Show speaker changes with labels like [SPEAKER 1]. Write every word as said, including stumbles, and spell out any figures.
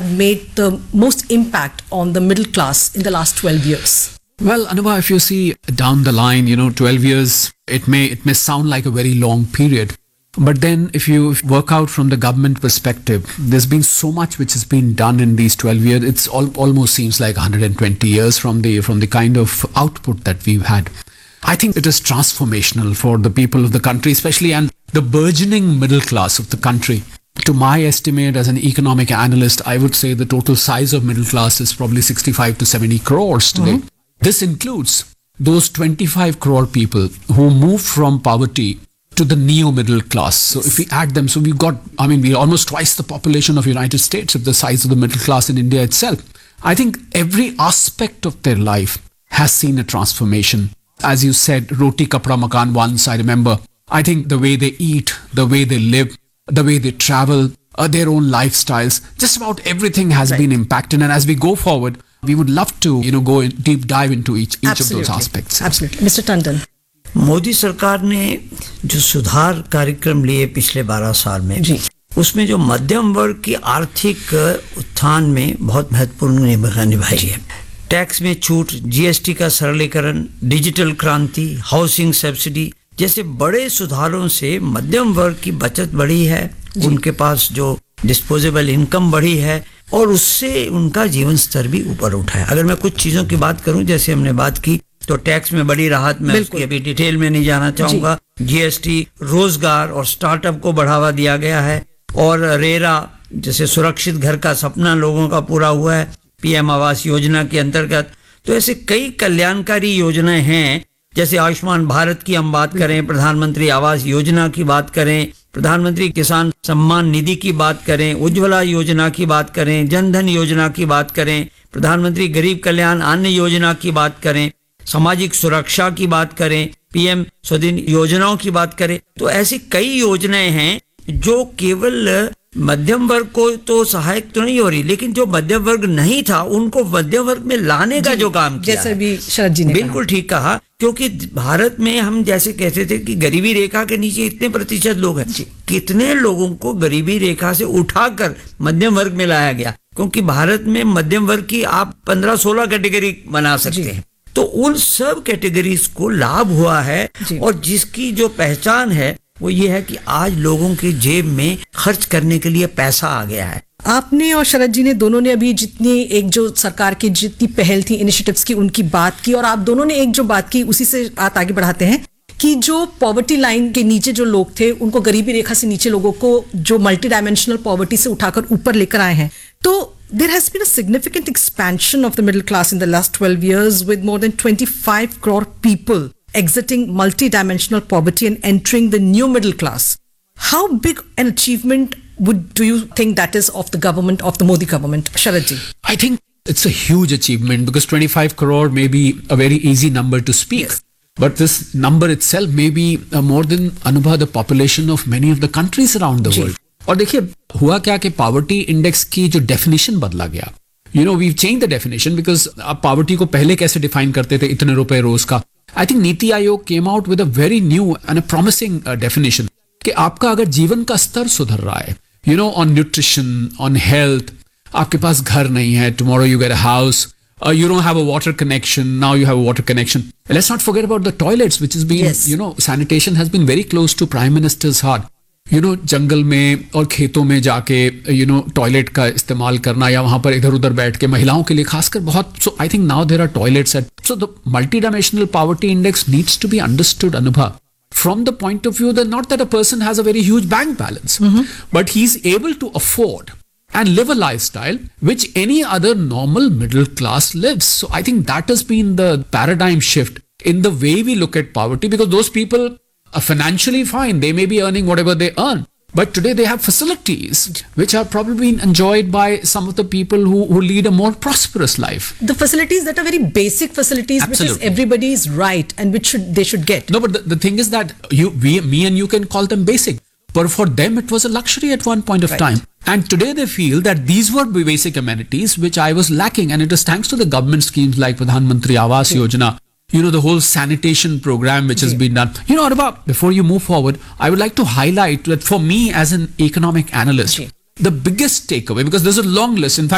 [SPEAKER 1] have made the most impact on the middle class in the last twelve years?
[SPEAKER 2] Well, Anubha, if you see down the line, you know, twelve years, it may it may sound like a very long period. But then if you work out from the government perspective, there's been so much which has been done in these twelve years. It's all, almost seems like one hundred twenty years from the from the kind of output that we've had. I think it is transformational for the people of the country, especially and the burgeoning middle class of the country. To my estimate as an economic analyst, I would say the total size of middle class is probably sixty-five to seventy crores today. Mm-hmm. This includes those twenty-five crore people who moved from poverty to the neo-middle class. So if we add them, so we've got, I mean, we're almost twice the population of United States of the size of the middle class in India itself. I think every aspect of their life has seen a transformation. As you said, roti, kapda, makan once, I remember. I think the way they eat, the way they live, the way they travel, uh, their own lifestyles, just about everything has right. been impacted. And as we go forward, we would love to, you know, go in deep dive into each, each of those aspects.
[SPEAKER 1] Absolutely. Mister Tandon.
[SPEAKER 3] Modi सरकार ने जो सुधार कार्यक्रम लिए पिछले बारह साल में जी उसमें जो मध्यम वर्ग की आर्थिक उत्थान में बहुत महत्वपूर्ण भूमिका निभाई है। टैक्स में छूट, जीएसटी का सरलीकरण, डिजिटल क्रांति, हाउसिंग सब्सिडी जैसे बड़े सुधारों से मध्यम वर्ग की बचत बढ़ी है, उनके पास जो डिस्पोजेबल इनकम बढ़ी है और उससे उनका जीवन स्तर भी ऊपर उठा है। अगर मैं कुछ चीज़ों की बात करूं, जैसे हमने बात की तो टैक्स में बड़ी राहत, मैं उसकी अभी डिटेल में नहीं जाना चाहूंगा। जीएसटी, रोजगार और स्टार्टअप को बढ़ावा दिया गया है और रेरा जैसे सुरक्षित घर का सपना लोगों का पूरा हुआ है पीएम आवास योजना के अंतर्गत। तो ऐसे कई कल्याणकारी योजनाएं हैं, जैसे आयुष्मान भारत की हम बात करें, प्रधानमंत्री आवास योजना की बात करें, प्रधानमंत्री किसान सम्मान निधि की बात करें, उज्ज्वला योजना की बात करें, जनधन योजना की बात करें, प्रधानमंत्री गरीब कल्याण अन्न योजना की बात करें, सामाजिक सुरक्षा की बात करें, पीएम स्वनिधि योजनाओं की बात करें, तो ऐसी कई योजनाएं हैं जो केवल मध्यम वर्ग को तो सहायक तो नहीं हो रही, लेकिन जो मध्यम वर्ग नहीं था उनको मध्यम वर्ग में लाने का जो काम किया,
[SPEAKER 1] जैसे भी शरद जी ने
[SPEAKER 3] बिल्कुल ठीक कहा। क्योंकि भारत में हम जैसे कहते थे कि गरीबी रेखा के नीचे इतने प्रतिशत लोग हैं, कितने लोगों को गरीबी रेखा से उठाकर मध्यम वर्ग में लाया गया, क्योंकि भारत में मध्यम वर्ग की आप पंद्रह सोलह कैटेगरी बना सकते हैं। तो उन सब कैटेगरीज को लाभ हुआ है और जिसकी जो पहचान है वो ये है कि आज लोगों की जेब में खर्च करने के लिए पैसा आ गया है।
[SPEAKER 1] आपने और शरद जी ने दोनों ने अभी जितनी एक जो सरकार की जितनी पहल थी इनिशिएटिव्स की उनकी बात की, और आप दोनों ने एक जो बात की उसी से बात आगे बढ़ाते हैं कि जो पॉवर्टी लाइन के नीचे जो लोग थे उनको गरीबी रेखा से नीचे लोगों को जो मल्टी डायमेंशनल पॉवर्टी से उठाकर ऊपर लेकर आए हैं। तो there has been a significant expansion of the middle class in the last twelve years, with more than twenty-five crore people exiting multi-dimensional poverty and entering the new middle class. How big an achievement would do you think that is of the government, of the Modi government? Sharad ji.
[SPEAKER 2] I think it's a huge achievement because twenty-five crore may be a very easy number to speak. Yes. But this number itself may be uh, more than Anubha, the population of many of the countries around the world. और देखिए हुआ क्या कि poverty index की जो definition बदला गया, you know we change the definition because आप पावर्टी को पहले कैसे डिफाइन करते थे, इतने रुपए रोज का। I think NITI Aayog came out with a very new and a promising definition कि आपका अगर जीवन का स्तर सुधर रहा है, you know on nutrition, on health, आपके पास घर नहीं है, tomorrow you get a house, Uh, you don't have a water connection, now you have a water connection. Let's not forget about the toilets, which has been, yes. you know, sanitation has been very close to Prime Minister's heart. You know, जंगल में और खेतों में जाके, you know, toilet का इस्तेमाल करना या वहाँ पर इधर उधर बैठ के महिलाओं के लिए खासकर बहुत, so I think now there are toilets at, so the multidimensional poverty index needs to be understood, Anubha, from the point of view that not that a person has a very huge bank balance, mm-hmm. but he's able to afford and live a lifestyle which any other normal middle class lives. So I think that has been the paradigm shift in the way we look at poverty, because those people are financially fine. They may be earning whatever they earn, but today they have facilities which are probably enjoyed by some of the people who, who lead a more prosperous life.
[SPEAKER 1] The facilities that are very basic facilities, Absolutely. Which is everybody's right and which should they should get.
[SPEAKER 2] No, but the, the thing is that you, we, me and you can call them basic. But for them, it was a luxury at one point of right. time. And today they feel that these were basic amenities which I was lacking. And it is thanks to the government schemes like Pradhan Mantri Awas yeah. Yojana, you know, the whole sanitation program which yeah. has been done. You know, Arba, before you move forward, I would like to highlight that for me as an economic analyst, yeah. the biggest takeaway, because there's a long list. In fact,